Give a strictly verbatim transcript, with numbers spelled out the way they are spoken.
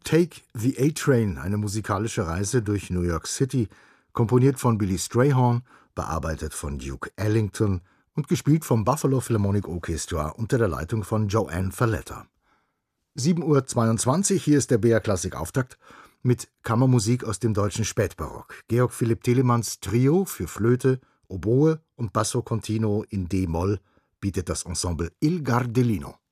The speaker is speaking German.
Take the A-Train, eine musikalische Reise durch New York City, komponiert von Billy Strayhorn, bearbeitet von Duke Ellington und gespielt vom Buffalo Philharmonic Orchestra unter der Leitung von Joanne Falletta. sieben Uhr zweiundzwanzig, hier ist der B R Klassik Auftakt mit Kammermusik aus dem deutschen Spätbarock. Georg Philipp Telemanns Trio für Flöte, Oboe und Basso Continuo in D-Moll bietet das Ensemble Il Gardellino.